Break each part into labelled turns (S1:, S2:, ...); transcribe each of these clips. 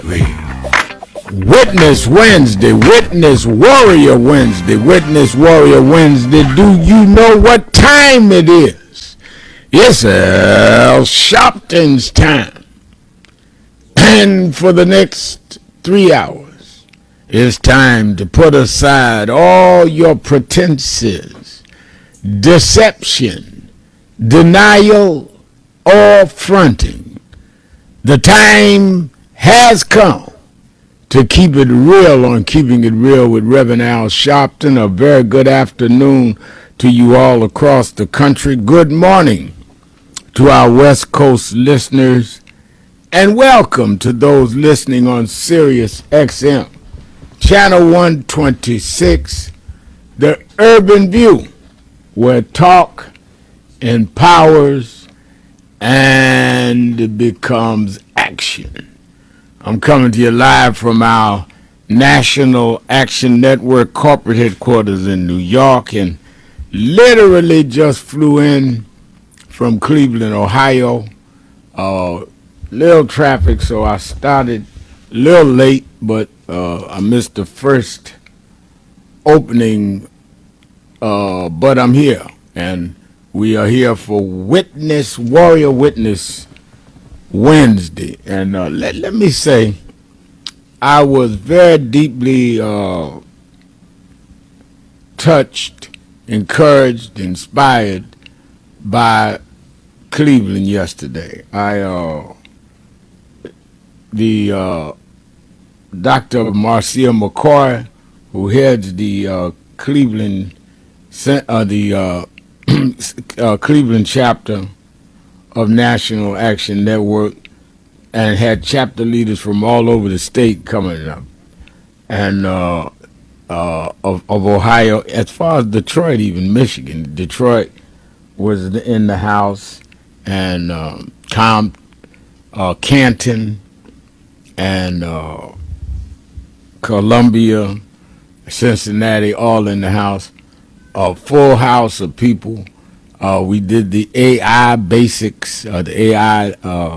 S1: Witness Wednesday, Witness Warrior Wednesday, Witness Warrior Wednesday. Do you know what time it is? It's Al Sharpton's time. And for the next 3 hours, it's time to put aside all your pretenses, deception, denial, or fronting. The time has come to keep it real on Keeping It Real with Reverend Al Sharpton. A very good afternoon to you all across the country. Good morning to our West Coast listeners, and welcome to those listening on Sirius XM, Channel 126, the Urban View, where talk empowers and becomes action. I'm coming to you live from our National Action Network corporate headquarters in New York, and literally just flew in from Cleveland, Ohio. Little traffic, so I started a little late, but I missed the first opening, but I'm here, and we are here for Warrior Witness Wednesday. And let me say, I was very deeply touched, encouraged, inspired by Cleveland yesterday. The Dr. Marcia McCoy, who heads the Cleveland Cleveland chapter of National Action Network, and had chapter leaders from all over the state coming up, and of Ohio, as far as Detroit, even Michigan. Detroit was in the house, and Tom Canton and Columbia, Cincinnati, all in the house. A full house of people. We did the AI basics, the AI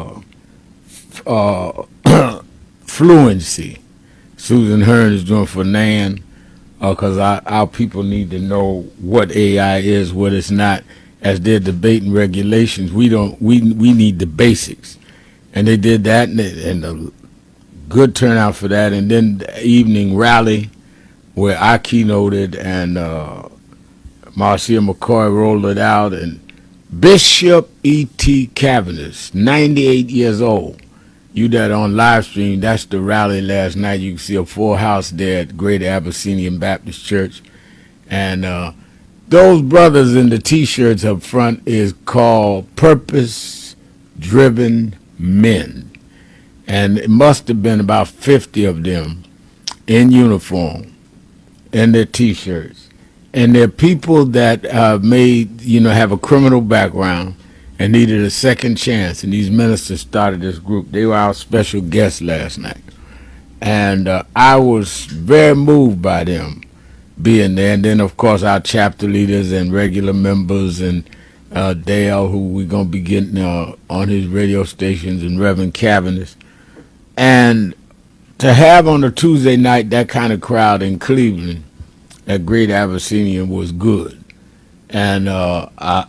S1: fluency. Susan Hearn is doing for NAN, because our people need to know what AI is, what it's not. As they're debating regulations, we need the basics, and they did that, and a good turnout for that. And then the evening rally where I keynoted, and Marcia McCoy rolled it out, and Bishop E.T. Cavanagh, 98 years old. You that on live stream, that's the rally last night. You can see a full house there at Greater Abyssinian Baptist Church. And those brothers in the T-shirts up front is called Purpose Driven Men. And it must have been about 50 of them in uniform in their T-shirts. And they're people that have a criminal background and needed a second chance. And these ministers started this group. They were our special guests last night. And I was very moved by them being there. And then, of course, our chapter leaders and regular members, and Dale, who we're going to be getting on his radio stations, and Reverend Cavanagh. And to have on a Tuesday night that kind of crowd in Cleveland at Great Abyssinian was good. And I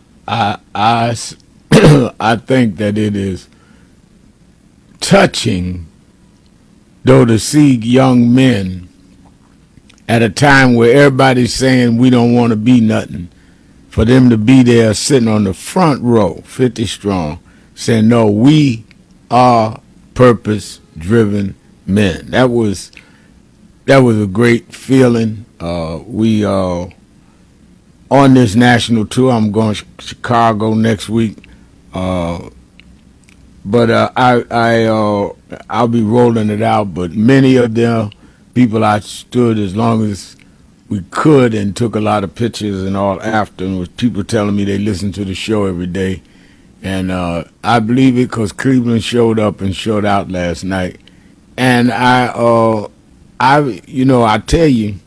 S1: think that it is touching, though, to see young men at a time where everybody's saying we don't want to be nothing, for them to be there sitting on the front row, 50 strong, saying, no, we are purpose-driven men. That was a great feeling. We on this national tour. I'm going to Chicago next week, but I'll be rolling it out. But many of the people, I stood as long as we could and took a lot of pictures and all after, and with people telling me they listen to the show every day, and I believe it because Cleveland showed up and showed out last night, and I tell you.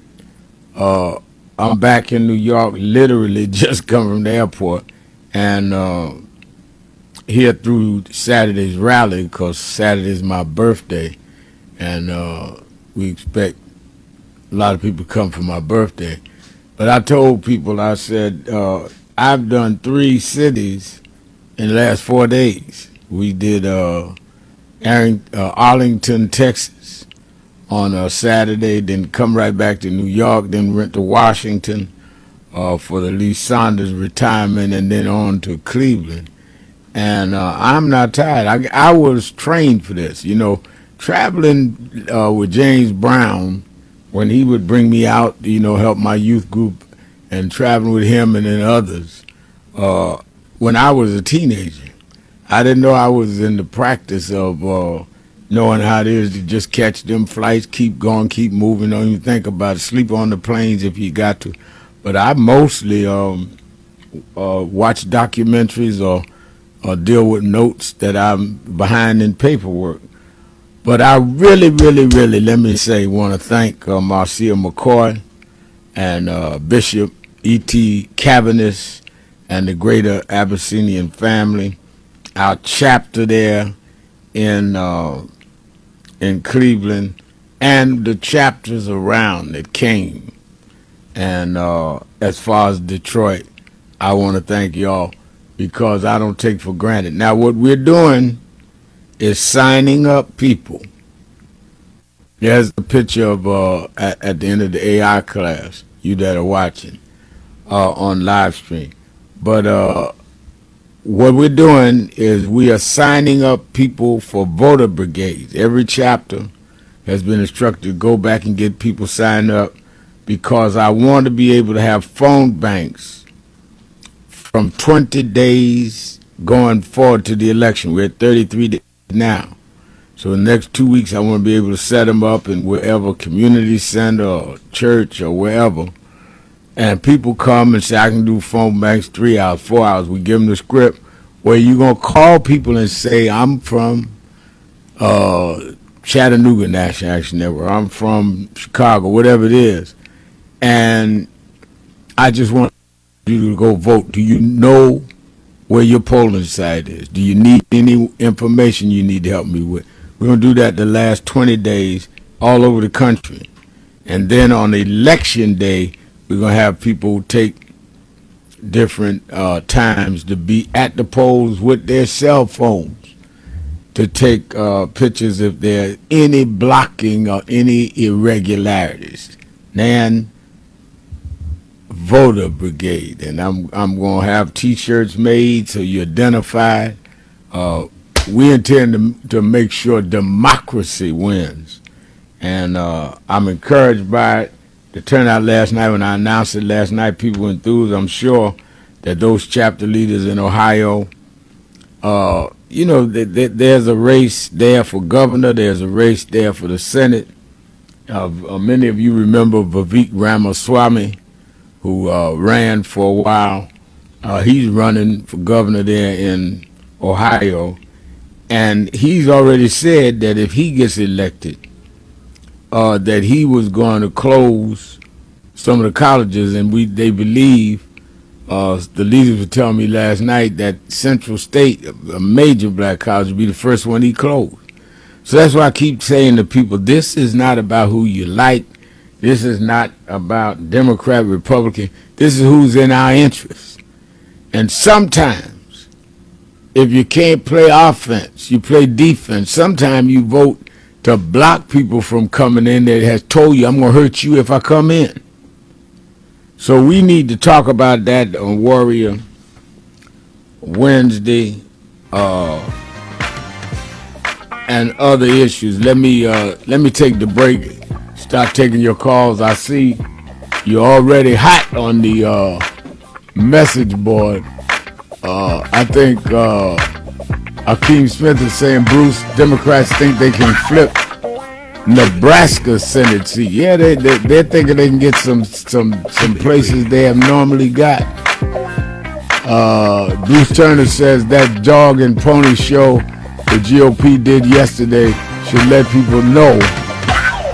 S1: I'm back in New York, literally just come from the airport, and here through Saturday's rally, because Saturday is my birthday, and we expect a lot of people to come for my birthday. But I told people, I said, I've done 3 cities in the last 4 days. We did Arlington, Texas on a Saturday, then come right back to New York, then went to Washington for the Lee Saunders retirement, and then on to Cleveland. And I'm not tired. I was trained for this. You know, traveling with James Brown, when he would bring me out, you know, help my youth group, and traveling with him and then others, when I was a teenager, I didn't know I was in the practice of knowing how it is to just catch them flights, keep going, keep moving, don't even think about it, sleep on the planes if you got to. But I mostly watch documentaries or deal with notes that I'm behind in paperwork. But I really, let me say, want to thank Marcia McCoy and Bishop E.T. Cavaness and the Greater Abyssinian family, our chapter there in Cleveland, and the chapters around that came. And as far as Detroit, I want to thank y'all, because I don't take for granted. Now, what we're doing is signing up people. There's a picture of at the end of the AI class, you that are watching on live stream. But what we're doing is we are signing up people for voter brigades. Every chapter has been instructed to go back and get people signed up, because I want to be able to have phone banks from 20 days going forward to the election. We're at 33 days now. So the next 2 weeks, I want to be able to set them up in wherever, community center or church or wherever. And people come and say, I can do phone banks 3 hours, 4 hours. We give them the script where you're going to call people and say, I'm from Chattanooga National Action Network, I'm from Chicago, whatever it is. And I just want you to go vote. Do you know where your polling site is? Do you need any information you need to help me with? We're going to do that the last 20 days all over the country. And then on election day, we're going to have people take different times to be at the polls with their cell phones to take pictures if there are any blocking or any irregularities. Nan Voter Brigade. And I'm going to have T-shirts made so you identify. We intend to make sure democracy wins. And I'm encouraged by it. The turnout last night, when I announced it last night, people went through. I'm sure that those chapter leaders in Ohio, you know, there's a race there for governor. There's a race there for the Senate. Many of you remember Vivek Ramaswamy, who ran for a while. He's running for governor there in Ohio. And he's already said that if he gets elected, that he was going to close some of the colleges, and they believe, the leaders were telling me last night, that Central State, a major black college, would be the first one he closed. So that's why I keep saying to people, this is not about who you like. This is not about Democrat, Republican. This is who's in our interest. And sometimes, if you can't play offense, you play defense. Sometimes you vote to block people from coming in that has told you, I'm going to hurt you if I come in. So we need to talk about that on Warrior Wednesday and other issues. Let me take the break. Start taking your calls. I see you're already hot on the message board. I think Akeem Smith is saying, Bruce, Democrats think they can flip Nebraska Senate seat. Yeah, they're thinking they can get some places they have normally got. Bruce Turner says that dog and pony show the GOP did yesterday should let people know